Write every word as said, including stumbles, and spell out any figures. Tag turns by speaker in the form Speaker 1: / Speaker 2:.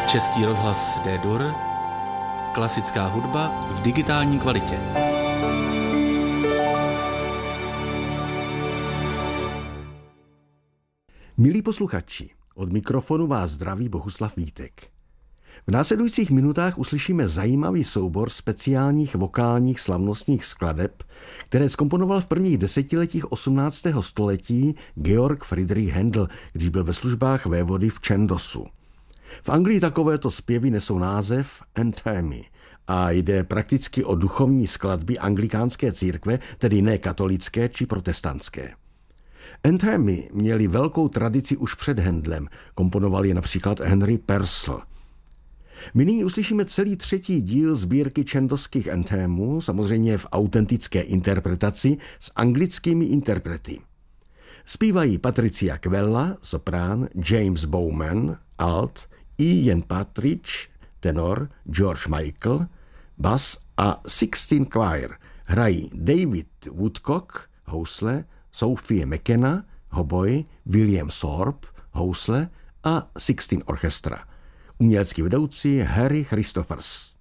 Speaker 1: Český rozhlas D-Dur, klasická hudba v digitální kvalitě.
Speaker 2: Milí posluchači, od mikrofonu vás zdraví Bohuslav Vítek. V následujících minutách uslyšíme zajímavý soubor speciálních vokálních slavnostních skladeb, které zkomponoval v prvních desetiletích osmnáctého století Georg Friedrich Händel, když byl ve službách vévody v Chandosu. V Anglii takovéto zpěvy nesou název Anthemy a jde prakticky o duchovní skladby anglikánské církve, tedy ne katolické či protestantské. Anthemy měly velkou tradici už před Händelem, komponoval je například Henry Purcell. My nyní uslyšíme celý třetí díl sbírky chandoských anthemů, samozřejmě v autentické interpretaci s anglickými interprety. Zpívají Patricia Quella, soprán, James Bowman, alt, Ian Partridge, tenor, George Michael, bas a Sixteen Choir. Hrají David Woodcock, housle, Sophie McKenna, hoboj, William Thorpe, housle a Sixteen Orchestra. Umělecký vedoucí Harry Christophers.